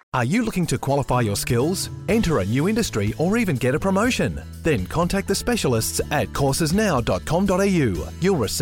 Are you looking to qualify your skills, enter a new industry, or even get a promotion? Then contact the specialists at coursesnow.com.au. You'll receive